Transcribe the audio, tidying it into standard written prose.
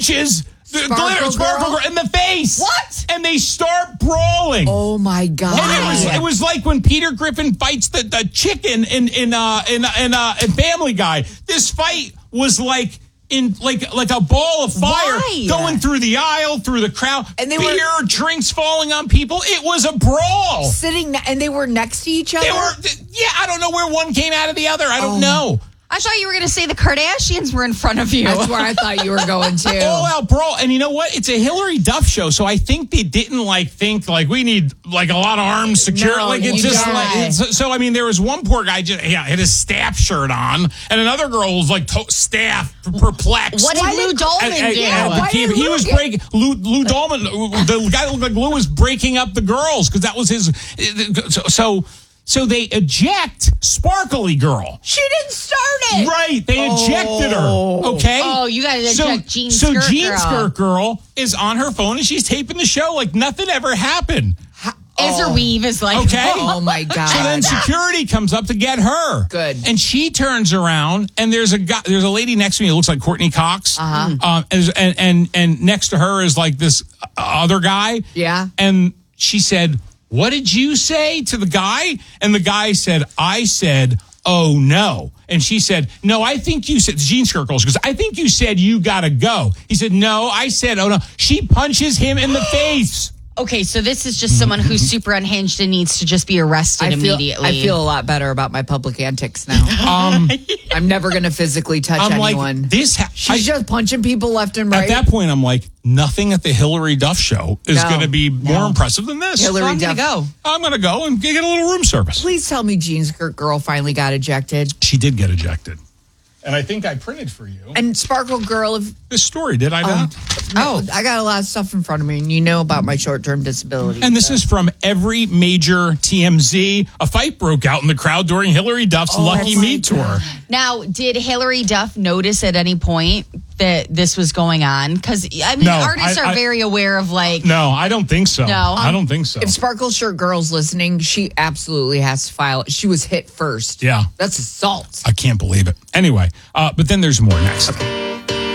punches the Sparkle Girl in the face. What? And they start brawling. Oh my God! And it was like when Peter Griffin fights the chicken in Family Guy. This fight was like a ball of fire going through the aisle, through the crowd. And beer, drinks falling on people. It was a brawl. And they were next to each other? I don't know where one came out of the other. I don't know. I thought you were going to say the Kardashians were in front of you. That's where I thought you were going to. All out brawl. And you know what? It's a Hillary Duff show, so I think they didn't think we need a lot of arms security. No, it's just so I mean, there was one poor guy had his staff shirt on, and another girl was staff perplexed. What did Lou Dolman do? He was breaking Lou Dolman. The guy that looked like Lou was breaking up the girls because that was his. So they eject Sparkly Girl. She didn't start it. Right. They ejected her. Okay. Oh, you got to eject Jean Skirt Girl. So Jean Skirt Girl is on her phone and she's taping the show like nothing ever happened. Ezra Weave is like, okay. Oh my God. So then security comes up to get her. Good. And she turns around and there's a lady next to me who looks like Courtney Cox. And next to her is this other guy. Yeah. And she said, "What did you say to the guy?" And the guy said, "I said, oh no." And she said, "No, I think you said," Jean Skirt Girl goes, "I think you said you gotta go." He said, "No, I said, oh no." She punches him in the face. Okay, so this is just someone who's super unhinged and needs to just be arrested immediately. I feel a lot better about my public antics now. I'm never going to physically touch anyone. She's just punching people left and right. At that point, I'm like, nothing at the Hillary Duff show is going to be more impressive than this. Hillary I'm going to go. I'm going to go and get a little room service. Please tell me Jean Skirt Girl finally got ejected. She did get ejected. And I think I printed for you. And Sparkle Girl. This story, did I not? I got a lot of stuff in front of me, and you know about my short-term disability. And this is from every major TMZ. A fight broke out in the crowd during Hillary Duff's Lucky Me tour. Now, did Hillary Duff notice at any point that this was going on? Because, I mean, artists are very aware of No, I don't think so. No. I don't think so. If Sparkle Shirt Girl's listening, she absolutely has to file it. She was hit first. Yeah. That's assault. I can't believe it. Anyway, but then there's more next. Okay.